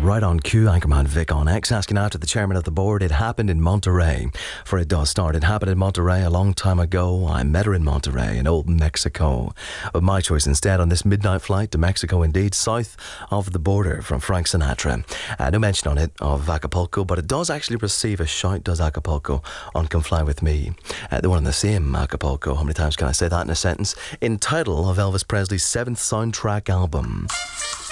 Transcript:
right on cue, Anchorman Vic on X asking after the chairman of the board. It happened in Monterey. For it does start. It happened in Monterey a long time ago. I met her in Monterey in old Mexico. But my choice instead on this midnight flight to Mexico, indeed, south of the border from Frank Sinatra. No mention on it of Acapulco, but it does actually receive a shout, does Acapulco, on Come Fly With Me. The one in the same Acapulco, how many times can I say that in a sentence? In title of Elvis Presley's 7th soundtrack album.